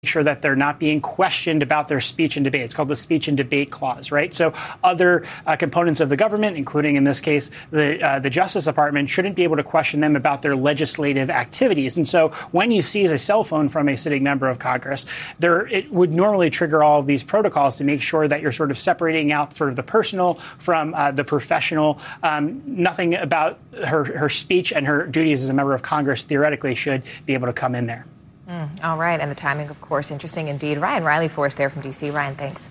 sure that they're not being questioned about their speech and debate. It's called the speech and debate clause, right? So other components of the government, including in this case the Justice Department, shouldn't be able to question them about their legislative activities. And so when you seize a cell phone from a sitting member of Congress, it would normally trigger all of these protocols to make sure that you're sort of separating out sort of the personal from the professional. Nothing about her speech and her duties as a member of Congress theoretically should be able to come in there. All right. And the timing, of course, interesting indeed. Ryan Riley for us there from D.C. Ryan, thanks.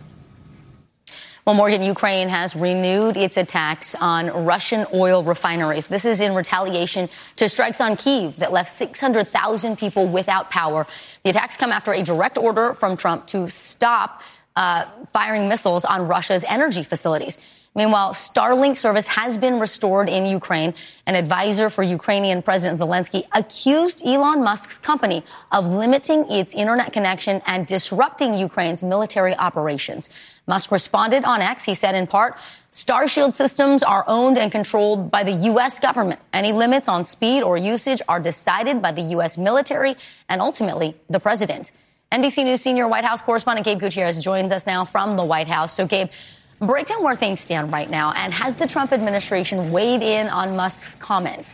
Well, Morgan, Ukraine has renewed its attacks on Russian oil refineries. This is in retaliation to strikes on Kyiv that left 600,000 people without power. The attacks come after a direct order from Trump to stop firing missiles on Russia's energy facilities. Meanwhile, Starlink service has been restored in Ukraine. An advisor for Ukrainian President Zelensky accused Elon Musk's company of limiting its internet connection and disrupting Ukraine's military operations. Musk responded on X. He said, in part, Starshield systems are owned and controlled by the U.S. government. Any limits on speed or usage are decided by the U.S. military and ultimately the president. NBC News senior White House correspondent Gabe Gutierrez joins us now from the White House. So, Gabe, break down where things stand right now. And has the Trump administration weighed in on Musk's comments?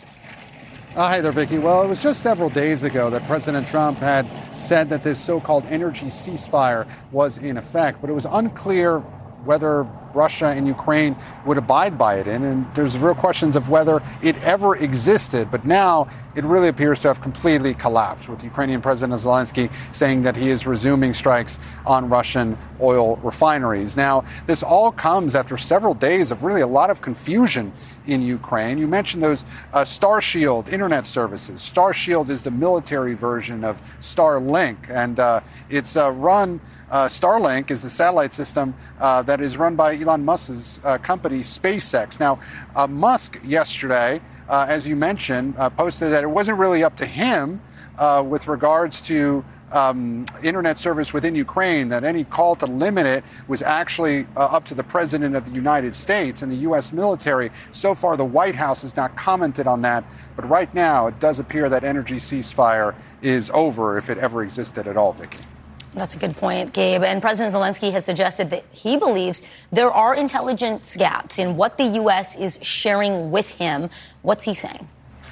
Hi there, Vicky. Well, it was just several days ago that President Trump had said that this so-called energy ceasefire was in effect, but it was unclear whether Russia and Ukraine would abide by it. And there's real questions of whether it ever existed. But now it really appears to have completely collapsed, with Ukrainian President Zelensky saying that he is resuming strikes on Russian oil refineries. Now, this all comes after several days of really a lot of confusion in Ukraine. You mentioned those Starshield internet services. Starshield is the military version of Starlink, and it's run Starlink is the satellite system that is run by Elon Musk's company, SpaceX. Now, Musk yesterday, as you mentioned, posted that it wasn't really up to him with regards to internet service within Ukraine, that any call to limit it was actually up to the president of the United States and the U.S. military. So far, the White House has not commented on that. But right now, it does appear that energy ceasefire is over, if it ever existed at all, Vicky. That's a good point, Gabe. And President Zelensky has suggested that he believes there are intelligence gaps in what the U.S. is sharing with him. What's he saying?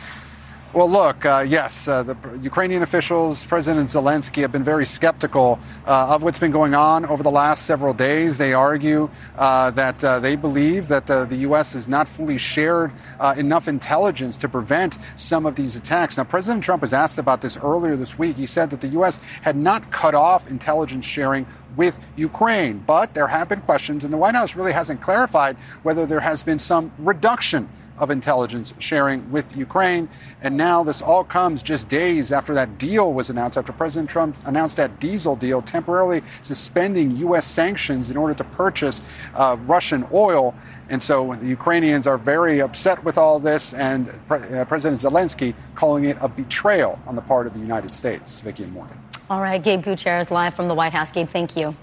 Well, look, yes, the Ukrainian officials, President Zelensky, have been very skeptical of what's been going on over the last several days. They argue that they believe that the U.S. has not fully shared enough intelligence to prevent some of these attacks. Now, President Trump was asked about this earlier this week. He said that the U.S. had not cut off intelligence sharing with Ukraine, but there have been questions, and the White House really hasn't clarified whether there has been some reduction of intelligence sharing with Ukraine. And now this all comes just days after that deal was announced, after President Trump announced that diesel deal, temporarily suspending U.S. sanctions in order to purchase Russian oil. And so the Ukrainians are very upset with all this, and President Zelensky calling it a betrayal on the part of the United States. Vicky and Morgan. All right, Gabe Gutierrez live from the White House. Gabe, thank you.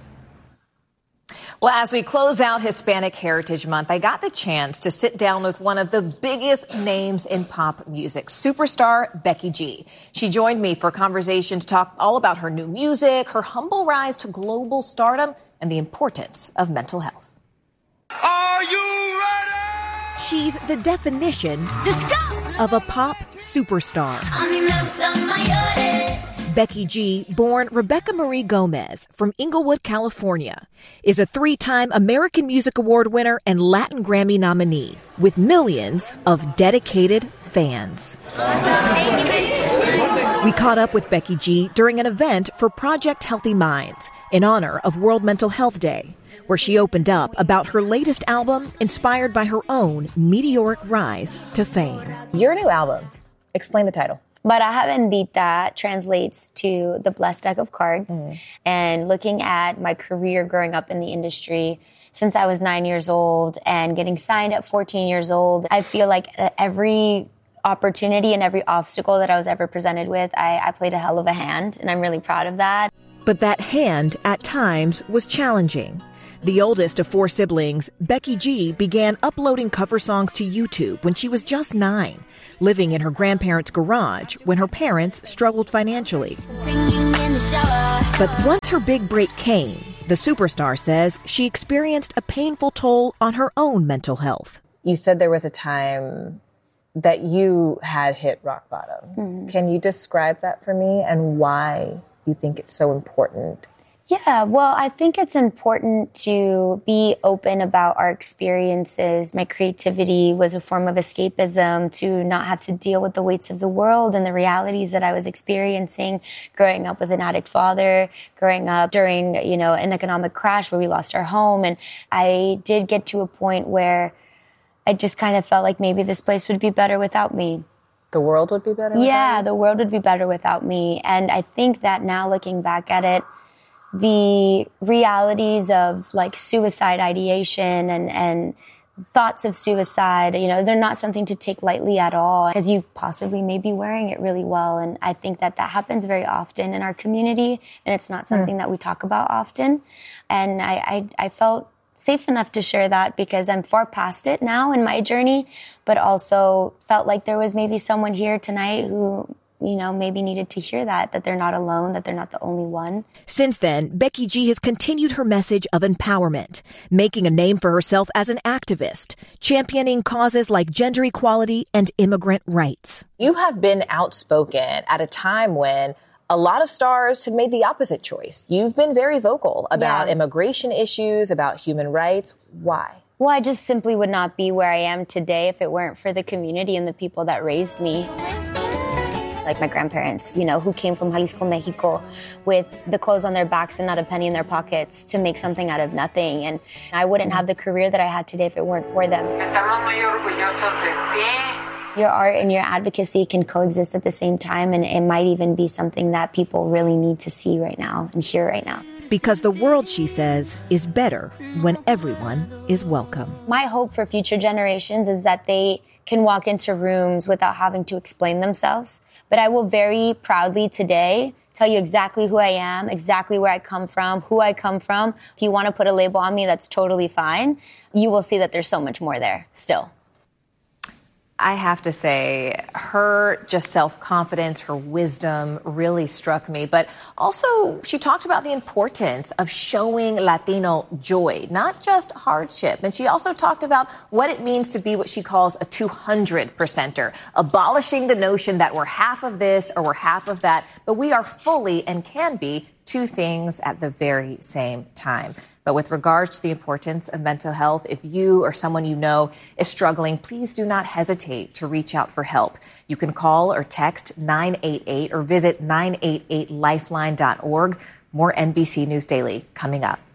Well, as we close out Hispanic Heritage Month, I got the chance to sit down with one of the biggest names in pop music, superstar Becky G. She joined me for a conversation to talk all about her new music, her humble rise to global stardom, and the importance of mental health. Are you ready? She's the definition of a pop superstar. Becky G, born Rebecca Marie Gomez from Inglewood, California, is a 3-time American Music Award winner and Latin Grammy nominee with millions of dedicated fans. We caught up with Becky G during an event for Project Healthy Minds in honor of World Mental Health Day, where she opened up about her latest album inspired by her own meteoric rise to fame. Your new album, explain the title. Baraja Bendita translates to the blessed deck of cards. And looking at my career growing up in the industry since I was 9 years old and getting signed at 14 years old, I feel like every opportunity and every obstacle that I was ever presented with, I played a hell of a hand, and I'm really proud of that. But that hand, at times, was challenging. The oldest of 4 siblings, Becky G began uploading cover songs to YouTube when she was just 9, living in her grandparents' garage when her parents struggled financially. But once her big break came, the superstar says she experienced a painful toll on her own mental health. You said there was a time that you had hit rock bottom. Mm-hmm. Can you describe that for me and why you think it's so important? Yeah, well, I think it's important to be open about our experiences. My creativity was a form of escapism, to not have to deal with the weights of the world and the realities that I was experiencing growing up with an addict father, growing up during, an economic crash where we lost our home. And I did get to a point where I just kind of felt like maybe this place would be better without me. The world would be better without you? The world would be better without me. And I think that now looking back at it, the realities of like suicide ideation and thoughts of suicide, they're not something to take lightly at all, because you possibly may be wearing it really well. And I think that happens very often in our community, and it's not something that we talk about often. And I felt safe enough to share that because I'm far past it now in my journey, but also felt like there was maybe someone here tonight who maybe needed to hear that they're not alone, that they're not the only one. Since then, Becky G has continued her message of empowerment, making a name for herself as an activist, championing causes like gender equality and immigrant rights. You have been outspoken at a time when a lot of stars have made the opposite choice. You've been very vocal about immigration issues, about human rights. Why? Well, I just simply would not be where I am today if it weren't for the community and the people that raised me. Like my grandparents, who came from Jalisco, Mexico with the clothes on their backs and not a penny in their pockets to make something out of nothing. And I wouldn't have the career that I had today if it weren't for them. Your art and your advocacy can coexist at the same time, and it might even be something that people really need to see right now and hear right now. Because the world, she says, is better when everyone is welcome. My hope for future generations is that they can walk into rooms without having to explain themselves. But I will very proudly today tell you exactly who I am, exactly where I come from, who I come from. If you want to put a label on me, that's totally fine. You will see that there's so much more there still. I have to say, her just self-confidence, her wisdom really struck me. But also, she talked about the importance of showing Latino joy, not just hardship. And she also talked about what it means to be what she calls a 200%er, abolishing the notion that we're half of this or we're half of that, but we are fully and can be two things at the very same time. But with regards to the importance of mental health, if you or someone you know is struggling, please do not hesitate to reach out for help. You can call or text 988 or visit 988lifeline.org. More NBC News Daily coming up.